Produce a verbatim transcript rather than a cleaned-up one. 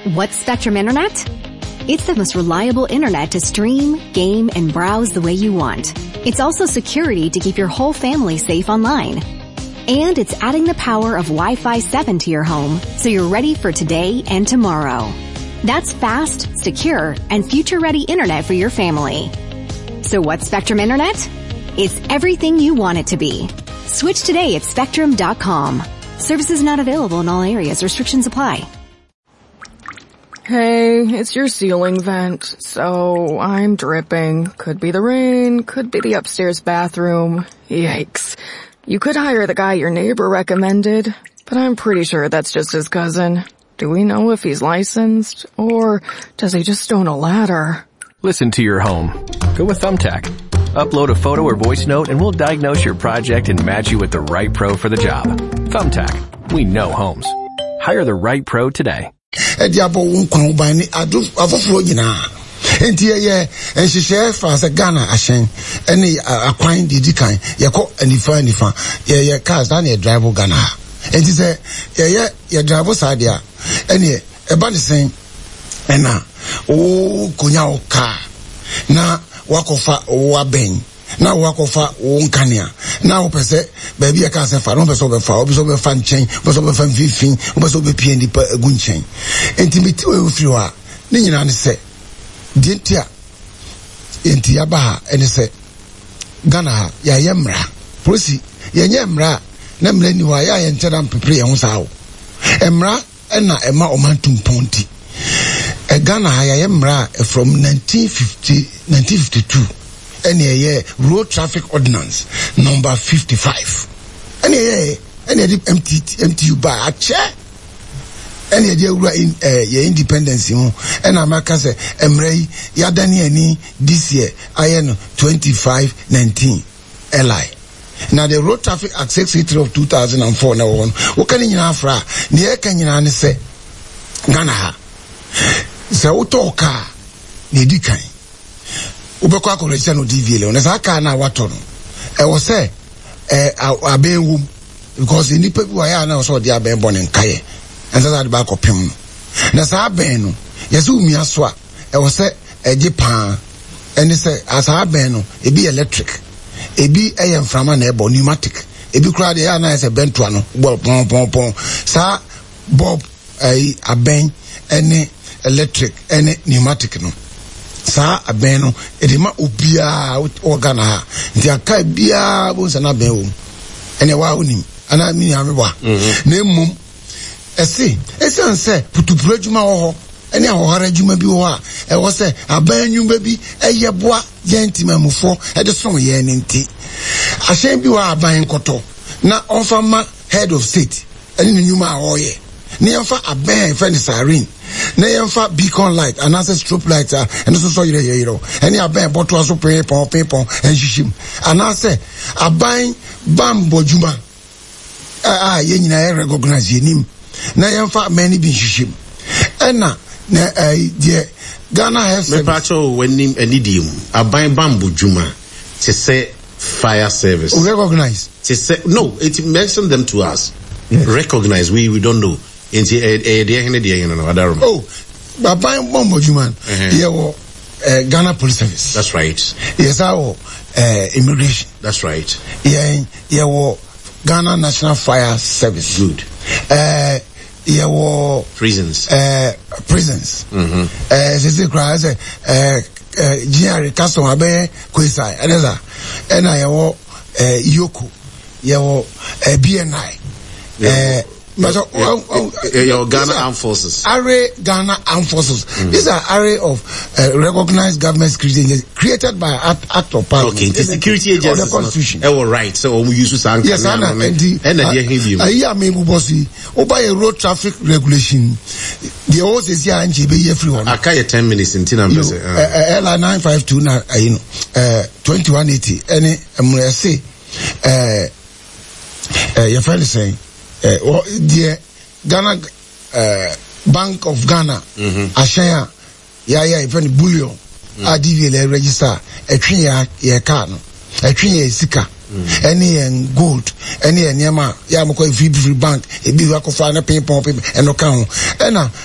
What's Spectrum Internet? It's the most reliable internet to stream, game, and browse the way you want. It's also security to keep your whole family safe online. And it's adding the power of Wi-Fi seven to your home so you're ready for today and tomorrow. That's fast, secure, and future-ready internet for your family. So what's Spectrum Internet? It's everything you want it to be. Switch today at spectrum dot com. Services not available in all areas. Restrictions apply. Hey, it's your ceiling vent. So, I'm dripping. Could be the rain, could be the upstairs bathroom. Yikes. You could hire the guy your neighbor recommended, but I'm pretty sure that's just his cousin. Do we know if he's licensed, or does he just own a ladder? Listen to your home. Go with Thumbtack. Upload a photo or voice note and we'll diagnose your project and match you with the right pro for the job. Thumbtack. We know homes. Hire the right pro today. Ediabo unkwan ubani adu afoforo nyina enti ye enhihye fa se Ghana ahyen ene akwan didi kan yeko anifa anifa ye ye cars na ye drive Ghana enti se ye ye ye drive side a ene e ba de sen ena o konya o car na wakofa o aben na wakofa o nkania na o pese ba bi e ka se fa no pese o be fa o pese o be fa nchen pese o be fa fifin o pese o be pie ndi pa egu nchen intimate we ofiri wa ni nyina ne se dintia enti aba ha ene se Ghana ya yemra policy ya nyemra na mra ni wa ya yentera mpepre ye ho sawo emra ena ema omantum ponti e Ghana ya yemra from nineteen fifty nineteen fifty-two any year road traffic ordinance number fifty-five any year any M T U by a chair any year in uh, your independence mu and America say emrei yadani any this year I N twenty-five nineteen L I now the road traffic act sixty-three of two thousand four now one what can you afra near can you say Ghana ha so utoka ni dikai ubekwa akorecha no D V L na saka na wato no e wo se eh abenwu because ni people wa ya na so de aben bon nkaye ensa sa de ba kopem na sa aben no yesu umi aso a e wo se eje pan eni se asa aben no ebi electric ebi eye mframa na ebo pneumatic ebi kura de ya na se bentua no bol pon pon pon sa bob eh aben eni electric eni pneumatic no sa abeno edema obia organa ha nti aka bia bo sana ben wo ene wa onim ana mi amewa na emum ese ese nse putupuru adwuma wo ho ene ahohara adwuma bi wo a e wo se aban nwuma bi eye boa yentimamufo e de so ye ne nti ahyen bi wa aban koto na onfama head of state ene nwuma a wo ye ne yemfa aban fa ni sarin na yemfa beacon light and access strobe light uh, and so so yire yire any aban bottle so pay pon pay pon and shishim and I say aban bambo juma ah ye nyina recognize yenim na yemfa many bi shishim ena na eh de Ghana has me pacho wenim enidium aban bambo juma to say fire service recognize to say no it mentioned them to us. Yes. Recognize we we don't know. Inti eh dia hene dia hene no adarum. Oh, Baba Bombo Juman. Here wo Ghana Police Service. That's right. Yes, our uh, immigration. That's right. Yeah, here wo Ghana National Fire Service. Good. Uh, here wo prisons. Uh, prisons. Mhm. Uh, this is cry say uh G R customer be kwesai. Another. And I wo uh Yoko. Here wo uh, B N I. Yeah. Uh, But, uh, uh, uh, your Ghana Armed Forces. Array Ghana Armed Forces. Mm-hmm. These are array of uh, recognized government security agencies created by act, act of parliament. Okay, the security agencies. The constitution. Oh, right. So we use to yes, Anna, and the I hear me bossy. Over a road traffic regulation. The old is here and G B everyone. I can't ten minutes in Tina. L I nine five two now. You know, uh, twenty one eighty. Any, I'm gonna say, uh, uh, your friend is saying. Uh, well, the Ghana uh, Bank of Ghana, mm-hmm. Ashaya, yeah, yeah, if any bullion, mm-hmm. I D V L register, a tree, a car, a tree, a sika, any and gold, any and yama, yamako, free free bank, a big rock of fire, paper, and no count, and